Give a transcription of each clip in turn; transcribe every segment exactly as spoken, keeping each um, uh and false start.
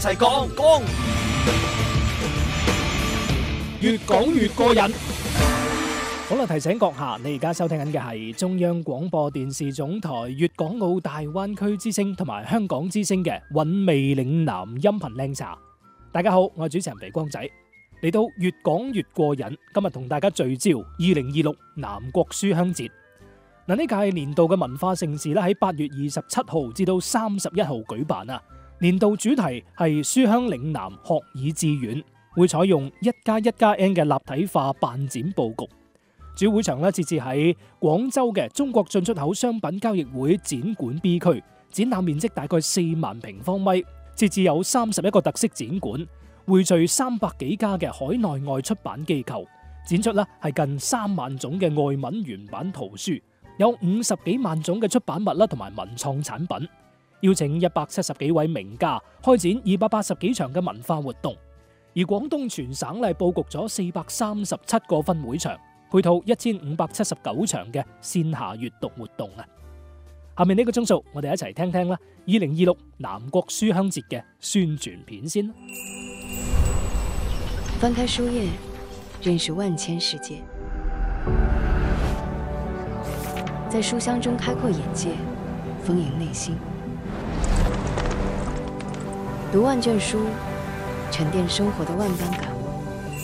齊講講，越講越過癮。 好啦，提醒閣下，你而家收聽緊嘅係中央廣播電視總台粵港澳大灣區之聲同埋香港之聲嘅韻味嶺南音頻靚茶。大家好，我係主持人肥光仔，嚟到越講越過癮。今日同大家聚焦二零二六南國書香節。嗱，呢屆年度嘅文化盛事咧喺八月二十七號至到三十一號舉辦啊。年度主題係書香嶺南學以致遠，會採用一加一加 N 嘅立體化辦展佈局。主會場咧設置喺廣州嘅中國進出口商品交易會展館 B 區，展覽面積大概四萬平方米，設置有三十一個特色展館，匯聚三百幾家嘅海內外出版機構，展出咧係近三萬種嘅外文原版圖書，有五十幾萬種嘅出版物啦同埋文創產品。邀請一百七十幾位名家開展二百八十幾場嘅文化活動，而廣東全省咧佈局咗四百三十七個分會場，配套一千五百七十九場嘅線下閱讀活動啊！下面呢個鐘數，我哋一齊聽聽啦，二零二六南國書香節嘅宣傳片先啦。 翻開書頁，認識萬千世界，在書香中開闊眼界，豐盈內心。讀萬卷書，沉澱生活的萬般感悟。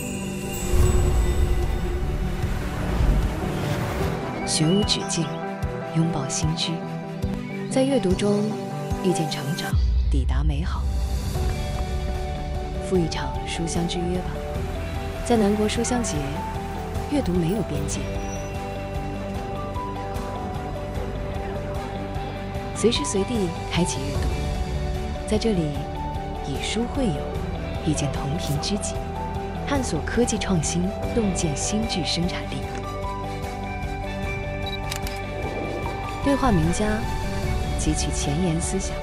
學無止境，擁抱新知，在閱讀中遇見成長，抵達美好。赴一場書香之約吧，在南國書香節，閱讀沒有邊界，隨時隨地開啟閱讀，在這裡以書會友，遇見同頻知己，探索科技創新，洞見新具生產力。對話名家，汲取前沿思想，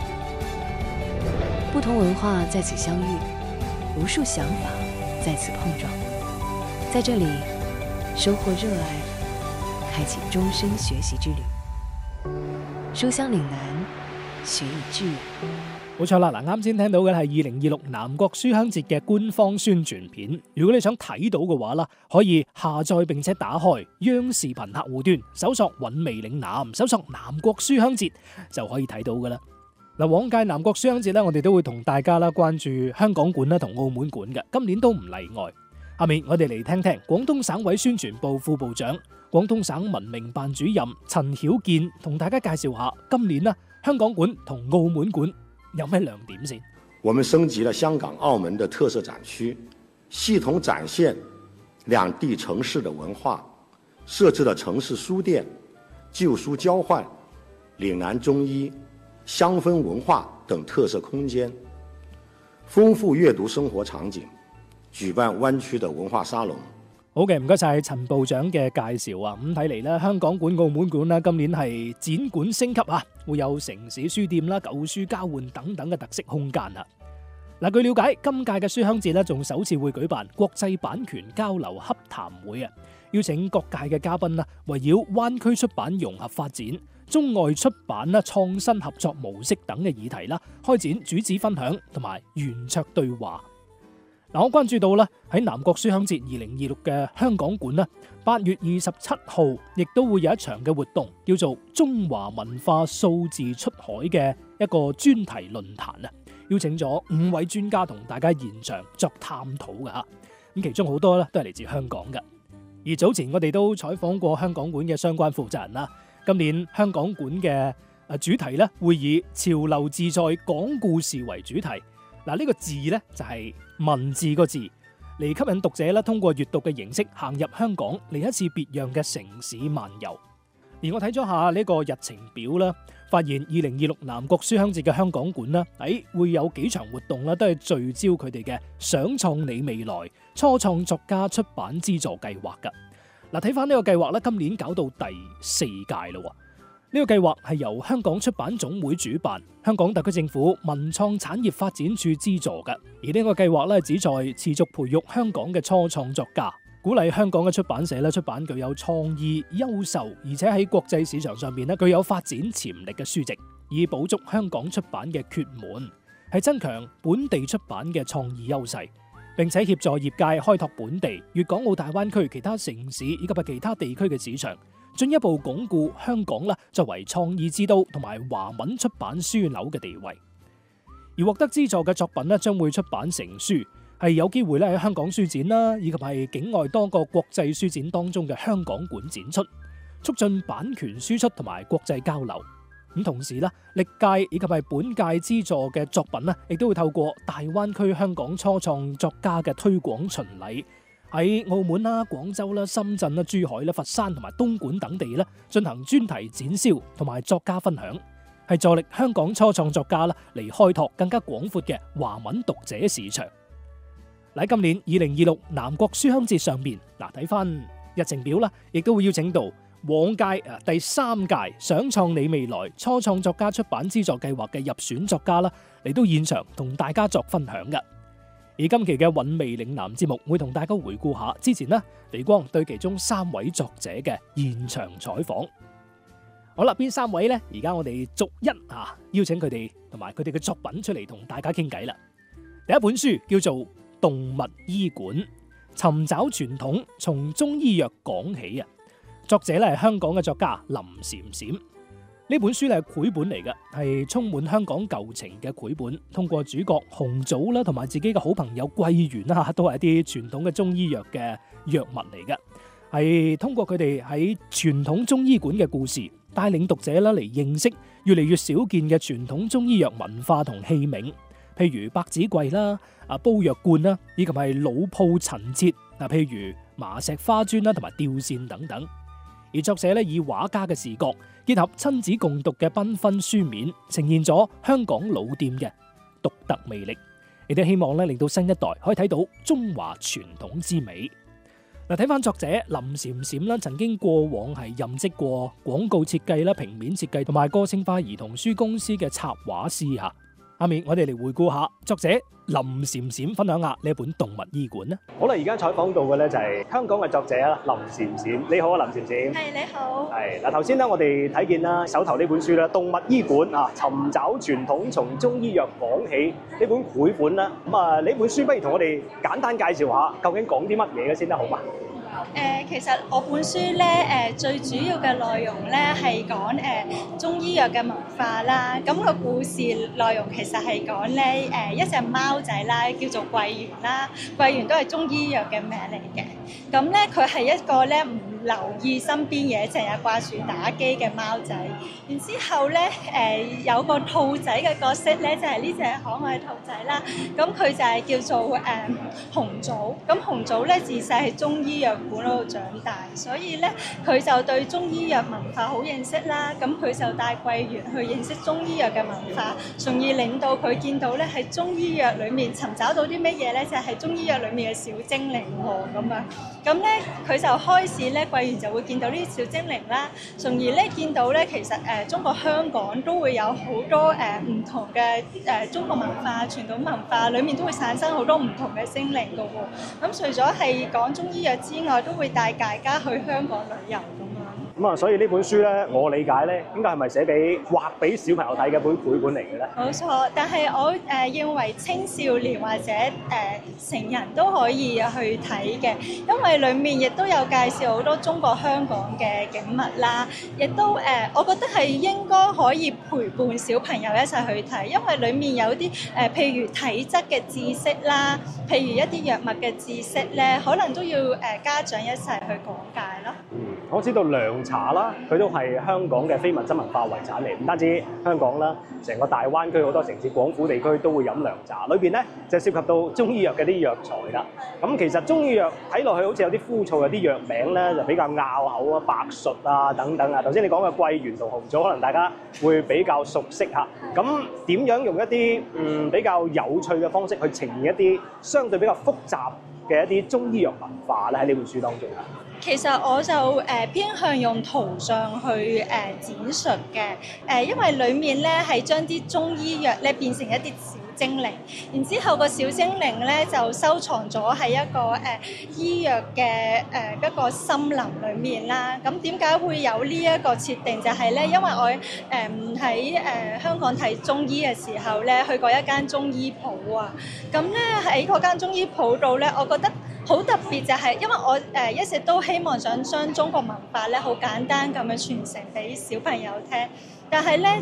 不同文化在此相遇，無數想法在此碰撞，在這裡收穫熱愛，開啟終身學習之旅。書香嶺南，學以致遠。 冇錯啦，嗱，啱先聽到嘅係二零二六南國書香節嘅官方宣傳片。如果你想睇到嘅話啦，可以下載並且打開央視頻客戶端，搜索韻味嶺南，搜索南國書香節就可以睇到噶啦。嗱，往屆南國書香節咧，我哋都會同大家啦關注香港館啦同澳門館嘅，今年都唔例外。下面我哋嚟聽聽廣東省委宣傳部副部長、廣東省文明辦主任陳曉健同大家介紹下今年啦香港館同澳門館有咩亮點先？ 我們升級了香港、澳門的特色展區，系統展現兩地城市的文化，設置了城市書店、舊書交換、嶺南中醫、香氛文化等特色空間，豐富閱讀生活場景，舉辦灣區的文化沙龍。 好嘅，唔該晒陳部長嘅介紹啊！咁睇嚟咧，香港館、澳門館啦，今年係展館升級啊，會有城市書店啦、舊書交換等等嘅特色空間啊！嗱，據了解，今屆嘅書香節咧，仲首次會舉辦國際版權交流洽談會啊，邀請各界嘅嘉賓啦，圍繞灣區出版融合發展、中外出版啦、創新合作模式等嘅議題啦，開展主旨分享同埋圓桌對話。嗱，我關注到咧喺南國書香節二零二六嘅香港館咧，八月二十七號亦都會有一場嘅活動，叫做中華文化數字出海嘅一個專題論壇啊，邀請咗五位專家同大家現場作探討嘅吓，咁其中好多咧都係嚟自香港嘅。而早前我哋都採訪過香港館嘅相關負責人啦，今年香港館嘅誒主題咧會以潮流自在講故事為主題。嗱，呢個字咧就係文字個字，嚟吸引讀者啦，通過閱讀嘅形式行入香港，嚟一次別樣嘅城市漫遊。而我睇咗下呢個日程表啦，發現二零二六南國書香節嘅香港館啦，誒會有幾場活動啦，都係聚焦佢哋嘅想創你未來初創作家出版資助計劃噶。嗱，睇翻呢個計劃咧，今年搞到第四屆咯。呢個計劃係由香港出版總會主辦，香港特區政府文創產業發展處資助嘅。而呢個計劃咧，旨在持續培育香港嘅初創作家，鼓勵香港嘅出版社咧出版具有創意、優秀而且喺國際市場上邊咧具有發展潛力嘅書籍，以補足香港出版嘅缺門。 係增強本地出版嘅創意優勢，並且協助業界開拓本地、粵港澳大灣區其他城市以及係其他地區嘅市場，進一步鞏固香港啦作為創意之都同埋華文出版樞紐嘅地位。而獲得資助嘅作品咧，將會出版成書，係有機會咧喺香港書展啦，以及係境外多個國際書展當中嘅香港館展出，促進版權輸出同埋國際交流。咁同時咧，歷屆以及係本屆資助嘅作品咧，亦都會透過大灣區香港初創作家嘅推廣巡禮，喺澳門啦、廣州啦、深圳啦、珠海啦、佛山同埋東莞等地咧進行專題展銷同埋作家分享，係助力香港初創作家啦嚟開拓更加廣闊嘅華文讀者市場。喺今年二零二六南國書香節上邊，嗱睇翻日程表啦，亦都會邀請到往屆啊第三屆想創你未來初創作家出版資助計劃嘅入選作家啦，嚟到現場同大家作分享嘅。而今期嘅韻味嶺南節目會同大家回顧下之前呢肥光對其中三位作者嘅現場採訪。好啦，邊三位呢？而家我哋逐一啊邀請佢哋同埋佢哋嘅作品出嚟同大家傾偈啦。第一本書叫做《動物醫館》，尋找傳統，從中醫藥講起啊！作者咧係香港嘅作家林閃閃。呢本書咧係繪本嚟嘅，係充滿香港舊情嘅繪本。通過主角紅棗啦，同埋自己嘅好朋友桂圓啦，都係一啲傳統嘅中醫藥嘅藥物嚟嘅。係通過佢哋喺傳統中醫館嘅故事，帶領讀者啦嚟認識越嚟越少見嘅傳統中醫藥文化同器皿，譬如百子櫃啦、啊煲藥罐啦，以及係老鋪陳設嗱，譬如麻石花磚啦，同埋吊扇等等。而作者咧以畫家嘅視覺，結合親子共讀嘅繽紛書面，呈現咗香港老店嘅獨特魅力，亦都希望咧令到新一代可以睇到中華傳統之美。嗱，睇翻作者林閃閃啦，曾經過往係任職過廣告設計啦、平面設計同埋個性化兒童書公司嘅插畫師吓。下面我哋嚟回顧下作者林閃閃分享下呢本《動物醫館》啦。 好啦，而家採訪到嘅咧就係香港嘅作者啦，林閃閃。你好啊，林閃閃。 係，你好。 係嗱，頭先咧我哋睇見啦，手頭呢本書啦，《動物醫館》啊，尋找傳統，從中醫藥講起呢本繪本啦。咁啊，呢本書不如同我哋簡單介紹下，究竟講啲乜嘢嘅先得，好嘛？ 誒、呃，其實我本書咧，誒、呃、最主要嘅內容咧係講誒中醫藥嘅文化啦。咁、那個故事內容其實係講咧，誒、呃、一隻貓仔啦，叫做桂圓啦。桂圓都係中醫藥嘅名嚟嘅。咁咧，佢係一個咧唔留意身邊嘢，成日掛住打機嘅貓仔。然之後咧，誒、呃、有個兔仔嘅角色咧，就係呢隻可愛兔仔啦。咁佢就係叫做誒、呃、紅棗。咁紅棗咧自細係中醫藥館嗰度長大，所以咧佢就對中醫藥文化好認識啦。咁佢就帶桂圓去認識中醫藥嘅文化，從而令到佢見到咧喺中醫藥裏面尋找到啲乜嘢咧，就係、是、中醫藥裏面嘅小精靈喎咁樣。咁咧佢就開始咧，桂圓就會見到呢啲小精靈啦，從而咧見到咧其實誒、呃、中國香港都會有好多誒唔、呃、同嘅誒、呃、中國文化、傳統文化裏面都會產生好多唔同嘅精靈㗎喎。咁除咗係講中醫藥之外，都會帶大家去香港旅遊咁樣。 咁啊，所以呢本書咧，我理解咧，應該係咪寫俾畫俾小朋友睇嘅本繪本嚟嘅咧？ 冇錯，但係我誒、呃、認為青少年或者誒、呃、成人都可以去睇嘅，因為裡面亦都有介紹好多中國香港嘅景物啦，亦都誒、呃，我覺得係應該可以陪伴小朋友一齊去睇，因為裡面有啲誒、呃，譬如體質嘅知識啦，譬如一啲藥物嘅知識咧，可能都要誒、呃、家長一齊去講解咯。 嗯，我知道涼茶啦，佢都係香港嘅非物質文化遺產嚟，唔單止香港啦，成個大灣區好多城市、廣府地區都會飲涼茶。裏邊咧就涉及到中醫藥嘅啲藥材啦。咁其實中醫藥睇落去好似有啲枯燥，有啲藥名咧就比較拗口啊，白術啊等等啊。頭先你講嘅桂圓同紅棗，可能大家會比較熟悉嚇。咁點樣用一啲嗯比較有趣嘅方式去呈現一啲相對比較複雜嘅一啲中醫藥文化咧喺呢本書當中啊？ 其實我就誒、呃、偏向用圖像去誒、呃、展述嘅，誒、呃、因為裡面咧係將啲中醫藥咧變成一啲小精靈，然之後個小精靈咧就收藏咗喺一個誒、呃、醫藥嘅誒一個森林裡面啦。咁點解會有呢一個設定？就係、是、咧，因為我誒喺誒香港睇中醫嘅時候咧，去過一間中醫鋪啊。咁咧喺嗰間中醫鋪度咧，我覺得好特別，就係因為我誒、呃、一直都希望想將中國文化咧好簡單咁樣傳承俾小朋友聽。但係咧，